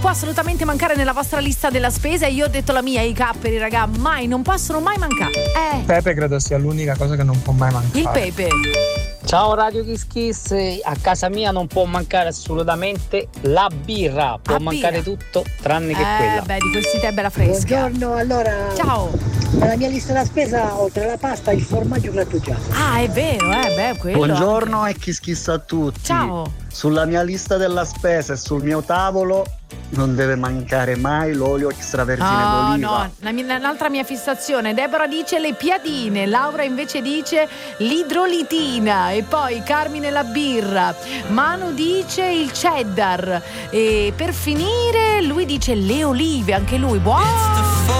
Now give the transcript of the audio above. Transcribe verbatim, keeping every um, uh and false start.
può assolutamente mancare nella vostra lista della spesa. Io ho detto la mia, i capperi, raga, mai, non possono mai mancare. Eh. Pepe credo sia l'unica cosa che non può mai mancare. Il pepe. Ciao Radio Kiss Kiss, a casa mia non può mancare assolutamente la birra, può Ah, mancare birra. tutto tranne che Eh, quella. beh, di questi tè bella fresca. Buongiorno, allora Ciao. nella mia lista della spesa oltre alla pasta il formaggio grattugiato. Ah, è vero, eh, beh, quello. Buongiorno e Kiss Kiss a tutti. Ciao. Sulla mia lista della spesa e sul mio tavolo non deve mancare mai l'olio extravergine Oh, d'oliva. no, la mia- un'altra mia fissazione. Deborah dice le piadine, Laura invece dice l'idrolitina e poi Carmine la birra, Manu dice il cheddar e per finire lui dice le olive, anche lui. Buono!